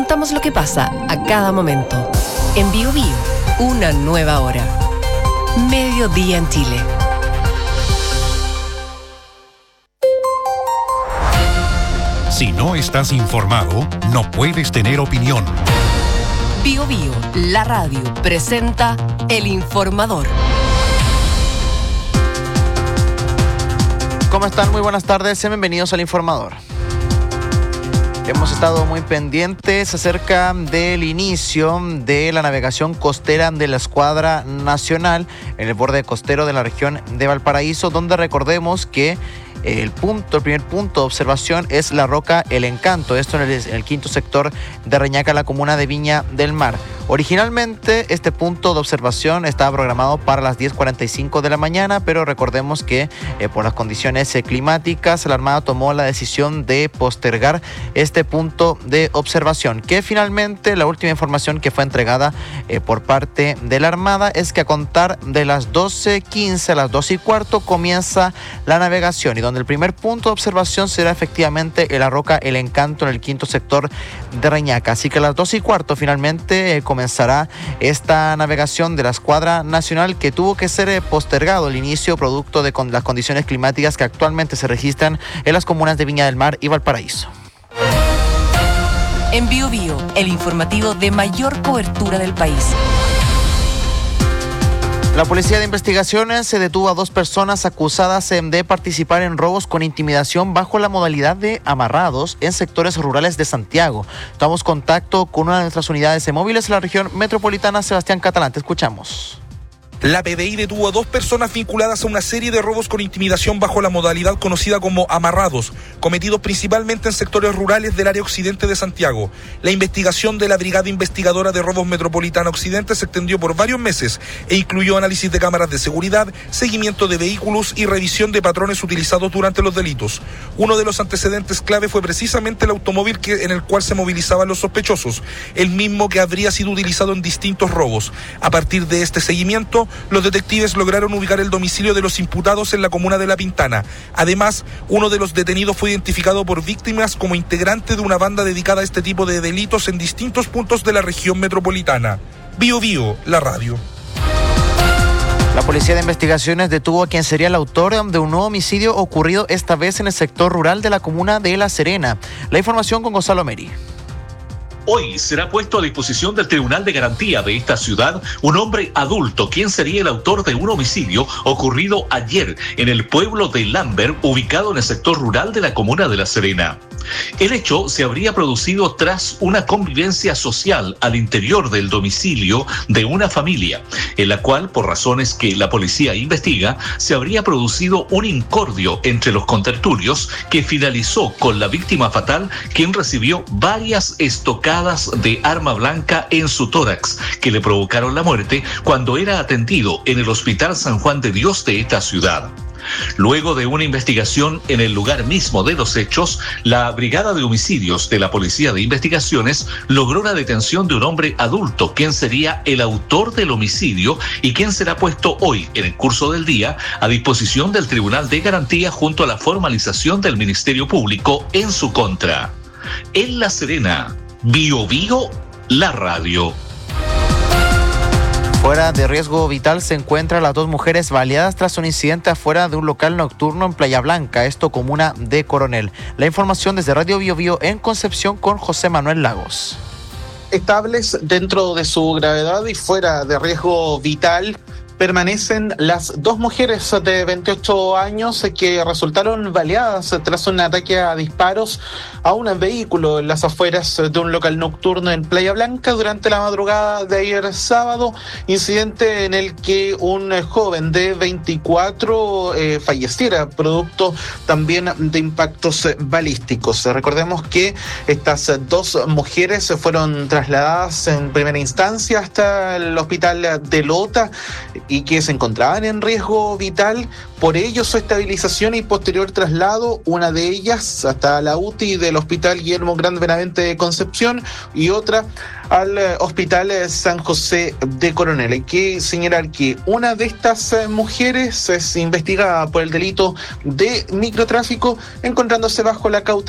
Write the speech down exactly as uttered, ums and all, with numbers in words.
contamos lo que pasa a cada momento. En Bio Bio, una nueva hora. Mediodía en Chile. Si no estás informado, no puedes tener opinión. Bio Bio, la radio, presenta El Informador. ¿Cómo están? Muy buenas tardes, sean bienvenidos al Informador. Hemos estado muy pendientes acerca del inicio de la navegación costera de la Escuadra Nacional en el borde costero de la región de Valparaíso, donde recordemos que el punto, el primer punto de observación es la roca El Encanto, esto en el, en el quinto sector de Reñaca, la comuna de Viña del Mar. Originalmente este punto de observación estaba programado para las diez cuarenta y cinco de la mañana, pero recordemos que eh, por las condiciones eh, climáticas la Armada tomó la decisión de postergar este punto de observación, que finalmente la última información que fue entregada eh, por parte de la Armada es que a contar de las doce quince a las doce y cuarto comienza la navegación, y donde el primer punto de observación será efectivamente la roca El Encanto en el quinto sector de Reñaca. Así que a las doce y cuarto finalmente eh, comenzará esta navegación de la Escuadra Nacional, que tuvo que ser eh, postergado el inicio producto de con las condiciones climáticas que actualmente se registran en las comunas de Viña del Mar y Valparaíso. En Bio Bio, el informativo de mayor cobertura del país. La Policía de Investigaciones se detuvo a dos personas acusadas de participar en robos con intimidación bajo la modalidad de amarrados en sectores rurales de Santiago. Tomamos contacto con una de nuestras unidades móviles en la región metropolitana. Sebastián Catalán, te escuchamos. La P D I detuvo a dos personas vinculadas a una serie de robos con intimidación bajo la modalidad conocida como amarrados, cometidos principalmente en sectores rurales del área occidente de Santiago. La investigación de la Brigada Investigadora de Robos Metropolitana Occidente se extendió por varios meses e incluyó análisis de cámaras de seguridad, seguimiento de vehículos y revisión de patrones utilizados durante los delitos. Uno de los antecedentes clave fue precisamente el automóvil que, en el cual se movilizaban los sospechosos, el mismo que habría sido utilizado en distintos robos. A partir de este seguimiento, los detectives lograron ubicar el domicilio de los imputados en la comuna de La Pintana. Además, uno de los detenidos fue identificado por víctimas como integrante de una banda dedicada a este tipo de delitos en distintos puntos de la región metropolitana. Bio Bio, la radio. La Policía de Investigaciones detuvo a quien sería el autor de un nuevo homicidio ocurrido esta vez en el sector rural de la comuna de La Serena. La información con Gonzalo Meri. Hoy será puesto a disposición del Tribunal de Garantía de esta ciudad un hombre adulto, quien sería el autor de un homicidio ocurrido ayer en el pueblo de Lambert, ubicado en el sector rural de la comuna de La Serena. El hecho se habría producido tras una convivencia social al interior del domicilio de una familia, en la cual, por razones que la policía investiga, se habría producido un incordio entre los contertulios que finalizó con la víctima fatal, quien recibió varias estocadas de arma blanca en su tórax, que le provocaron la muerte cuando era atendido en el Hospital San Juan de Dios de esta ciudad. Luego de una investigación en el lugar mismo de los hechos, la Brigada de Homicidios de la Policía de Investigaciones logró la detención de un hombre adulto, quien sería el autor del homicidio y quien será puesto hoy, en el curso del día, a disposición del Tribunal de Garantía junto a la formalización del Ministerio Público en su contra. En La Serena, Bio Bio, la radio. Fuera de riesgo vital se encuentran las dos mujeres baleadas tras un incidente afuera de un local nocturno en Playa Blanca, esto comuna de Coronel. La información desde Radio Bio Bio en Concepción con José Manuel Lagos. Estables dentro de su gravedad y fuera de riesgo vital permanecen las dos mujeres de veintiocho años que resultaron baleadas tras un ataque a disparos a un vehículo en las afueras de un local nocturno en Playa Blanca durante la madrugada de ayer sábado, incidente en el que un joven de veinticuatro eh, falleciera producto también de impactos balísticos. Recordemos que estas dos mujeres fueron trasladadas en primera instancia hasta el hospital de Lota y que se encontraban en riesgo vital, por ello su estabilización y posterior traslado, una de ellas hasta la U T I del Hospital Guillermo Grande Benavente de Concepción y otra al Hospital San José de Coronel. Hay que señalar que una de estas mujeres es investigada por el delito de microtráfico, encontrándose bajo la cautelar